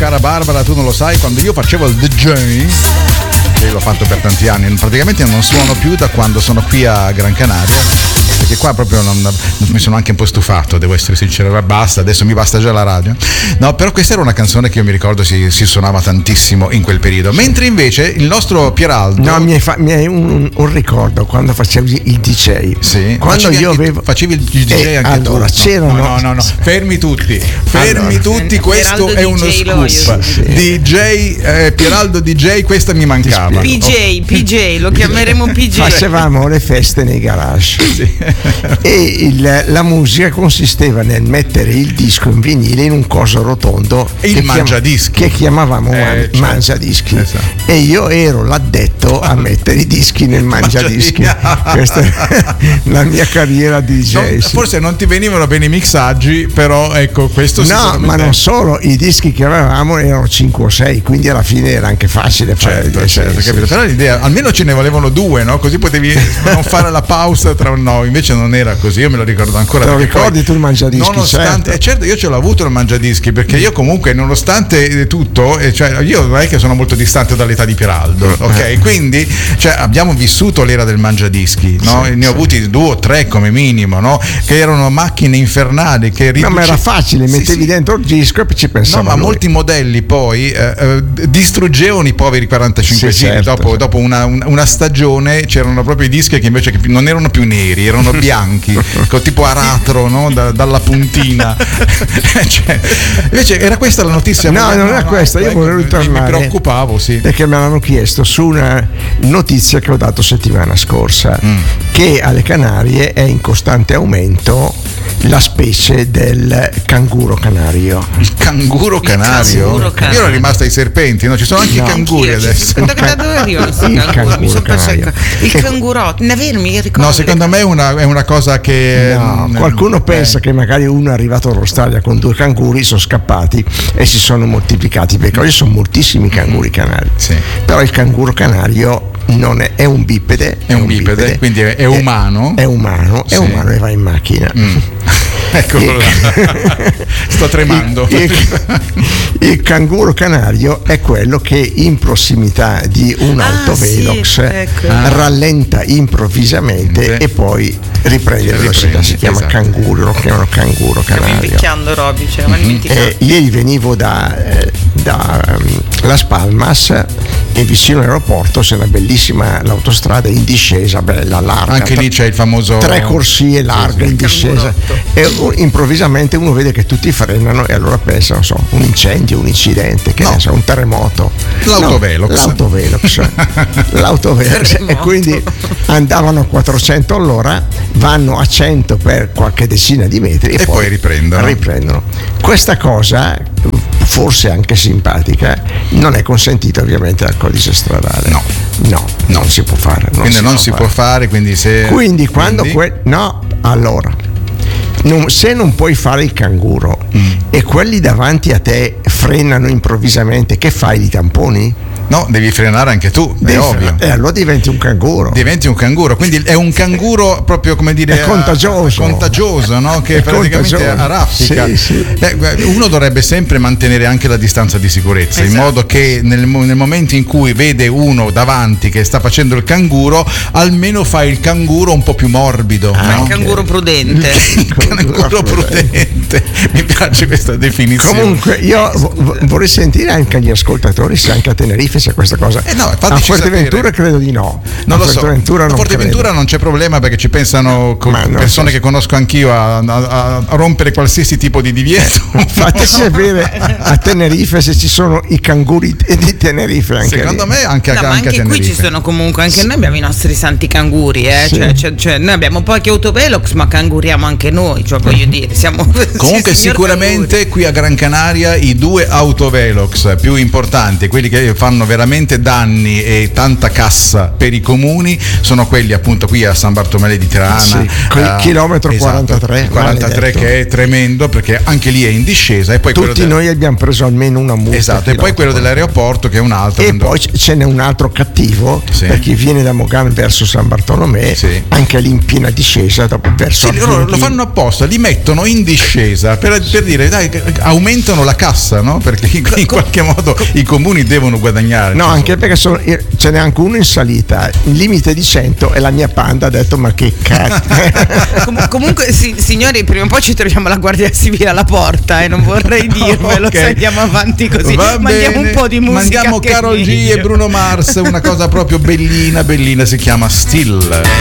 cara Barbara, tu non lo sai, quando io facevo il DJ, che l'ho fatto per tanti anni, praticamente non suono più da quando sono qui a Gran Canaria, perché qua proprio mi sono anche un po' stufato, devo essere sincero, basta, adesso mi basta già la radio. No, però questa era una canzone che io mi ricordo si suonava tantissimo in quel periodo, mentre invece il nostro Pieraldo... No, mi hai un ricordo quando facevi il DJ. Sì, quando facevi il DJ anche allora, tu? C'erano... No, fermi tutti, tutti, questo è uno scoop. DJ, Pieraldo DJ, questa mi mancava. PJ, lo chiameremo PJ. Facevamo le feste nei garage. Sì. E la musica consisteva nel mettere il disco in vinile in un coso rotondo mangiadischi che chiamavamo mangiadischi, esatto. E io ero l'addetto a mettere i dischi nel mangiadischi. Questa è la mia carriera di DJ. Forse non ti venivano bene i mixaggi, però ecco, questo sicuramente... ma non solo, i dischi che avevamo erano 5 o 6, quindi alla fine era anche facile fare certo, capito. Però l'idea, almeno ce ne volevano 2, no? Così potevi non fare la pausa tra invece non era così, io me lo ricordo ancora. Te lo ricordi tu il mangiadischi? Nonostante, certo, io ce l'ho avuto il mangiadischi, perché io comunque nonostante tutto, cioè io non è che sono molto distante dall'età di Pieraldo, ok? Quindi abbiamo vissuto l'era del mangiadischi, no? Ne ho avuti 2 o 3 come minimo, no? Che erano macchine infernali che ma era facile, mettevi dentro il disco e ci pensavo. No, ma molti modelli poi distruggevano i poveri 45 giri. Dopo una stagione c'erano proprio i dischi che invece non erano più neri, erano bianchi, tipo aratro, no? Dalla puntina. Invece era questa la notizia? No, non era questa, io volevo ritornare. Mi preoccupavo, sì. Perché me l'hanno chiesto su una notizia che ho dato settimana scorsa, che alle Canarie è in costante aumento la specie del canguro canario. Il canguro canario? Io ero rimasta ai serpenti, no? Ci sono anche i canguri adesso. Da dove arriva il canguro canario? Il cangurotto, davvero mi ricordo. No, secondo me è una cosa che... No, qualcuno pensa che magari uno è arrivato all'Australia con 2 canguri, sono scappati e si sono moltiplicati, perché oggi sono moltissimi canguri canari. Sì. Però il canguro canario non è un bipede. È un bipede, quindi è umano. È umano e va in macchina. Eccolo là. Sto tremando. Il canguro canario è quello che in prossimità di un autovelox rallenta improvvisamente e poi riprende la velocità. Si chiama canguro, lo chiamano canguro canario. Invecchiando Roby, ieri venivo da Las Palmas e vicino all'aeroporto c'è una bellissima l'autostrada in discesa, bella, larga. Anche lì c'è il famoso 3 corsie larghe in discesa e improvvisamente uno vede che tutti frenano e allora pensa, non so, un incendio, un incidente, che ne so, un terremoto. L'autovelox e quindi andavano a 400 all'ora, vanno a 100 per qualche decina di metri e poi riprendono. Questa cosa, forse anche simpatica, non è consentita ovviamente dal codice stradale. No, non si può fare. Non si può fare, quindi se... se non puoi fare il canguro e quelli davanti a te frenano improvvisamente, che fai? Li tamponi? No, devi frenare anche tu, è ovvio. E allora diventi un canguro. Quindi è un canguro proprio, come dire, è contagioso, no? Che praticamente arraffica. Sì. Uno dovrebbe sempre mantenere anche la distanza di sicurezza, in modo che nel momento in cui vede uno davanti che sta facendo il canguro, almeno fa il canguro un po' più morbido. Il canguro prudente. Il canguro prudente. Mi piace questa definizione. Comunque io vorrei sentire anche agli ascoltatori se anche a Tenerife c'è questa cosa. A Fuerteventura credo di no. Non lo so. A Fuerteventura non c'è problema, perché ci pensano persone che conosco anch'io a rompere qualsiasi tipo di divieto. Fate sapere a Tenerife se ci sono i canguri di Tenerife anche secondo lì. Me anche a anche qui ci sono comunque, anche noi abbiamo i nostri santi canguri, cioè noi abbiamo pochi autovelox ma canguriamo anche noi, cioè voglio dire, siamo comunque sicuramente canguri. Qui a Gran Canaria i 2 autovelox più importanti, quelli che fanno fanno veramente danni e tanta cassa per i comuni sono quelli appunto qui a San Bartolomeo di Tirana, sì, chilometro esatto, 43 che è tremendo perché anche lì è in discesa, e poi tutti noi abbiamo preso almeno una multa, esatto, e poi quello dell'aeroporto che è un altro, e poi ce n'è un altro cattivo, sì, per chi viene da Mogame verso San Bartolomeo, sì, anche lì in piena discesa verso, sì, loro lo fanno apposta, li mettono in discesa per dire dai, aumentano la cassa, no? Perché in qualche modo i comuni devono guadagnare. No, anche perché ce n'è anche uno in salita, il limite di 100, e la mia Panda ha detto ma che cazzo. Comunque signori, prima o poi ci troviamo la Guardia Civile alla porta, e non vorrei dirvelo, se andiamo avanti così. Mandiamo un po' di musica, mandiamo Karol G e Bruno Mars, una cosa proprio bellina, si chiama Still.